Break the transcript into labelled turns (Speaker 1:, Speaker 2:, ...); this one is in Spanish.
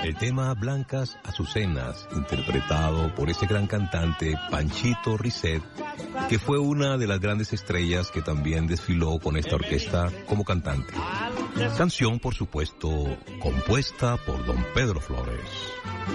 Speaker 1: El tema Blancas Azucenas, interpretado por ese gran cantante Panchito Risset, que fue una de las grandes estrellas que también desfiló con esta orquesta como cantante. Canción, por supuesto, compuesta por don Pedro Flores.